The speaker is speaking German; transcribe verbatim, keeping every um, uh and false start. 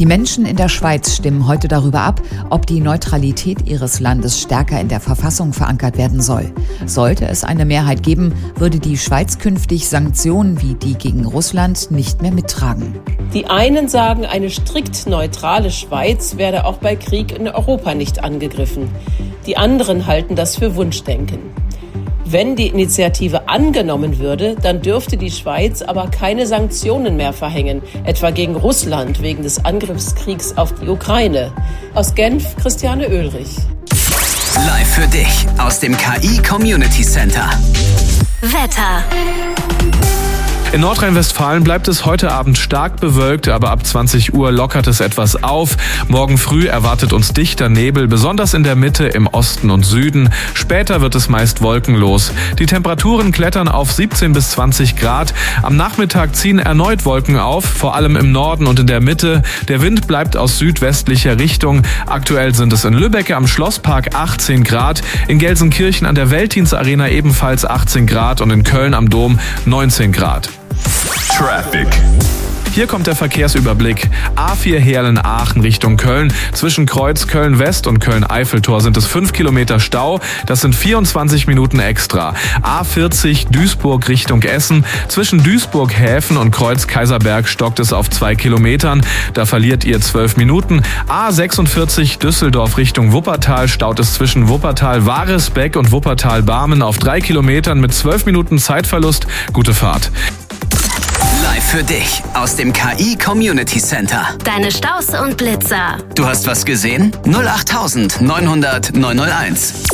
Die Menschen in der Schweiz stimmen heute darüber ab, ob die Neutralität ihres Landes stärker in der Verfassung verankert werden soll. Sollte es eine Mehrheit geben, würde die Schweiz künftig Sanktionen wie die gegen Russland nicht mehr mittragen. Die einen sagen, eine strikt neutrale Schweiz werde auch bei Krieg in Europa nicht angegriffen. Die anderen halten das für Wunschdenken. Wenn die Initiative angenommen würde, dann dürfte die Schweiz aber keine Sanktionen mehr verhängen, etwa gegen Russland wegen des Angriffskriegs auf die Ukraine. Aus Genf, Christiane Oehlrich. Live für dich aus dem K I Community Center. Wetter. In Nordrhein-Westfalen bleibt es heute Abend stark bewölkt, aber ab zwanzig Uhr lockert es etwas auf. Morgen früh erwartet uns dichter Nebel, besonders in der Mitte, im Osten und Süden. Später wird es meist wolkenlos. Die Temperaturen klettern auf siebzehn bis zwanzig Grad. Am Nachmittag ziehen erneut Wolken auf, vor allem im Norden und in der Mitte. Der Wind bleibt aus südwestlicher Richtung. Aktuell sind es in Lübeck am Schlosspark achtzehn Grad, in Gelsenkirchen an der Veltins-Arena ebenfalls achtzehn Grad und in Köln am Dom neunzehn Grad. Traffic. Hier kommt der Verkehrsüberblick. A vier Heerlen-Aachen Richtung Köln. Zwischen Kreuz Köln-West und Köln-Eiffeltor sind es fünf Kilometer Stau. Das sind vierundzwanzig Minuten extra. A vierzig Duisburg Richtung Essen. Zwischen Duisburg-Häfen und Kreuz Kaiserberg stockt es auf zwei Kilometern. Da verliert ihr zwölf Minuten. A sechsundvierzig Düsseldorf Richtung Wuppertal staut es zwischen Wuppertal-Waresbeck und Wuppertal-Barmen auf drei Kilometern mit zwölf Minuten Zeitverlust. Gute Fahrt. Live für dich aus dem K I Community Center. Deine Staus und Blitzer. Du hast was gesehen? null acht neun null null neun null eins.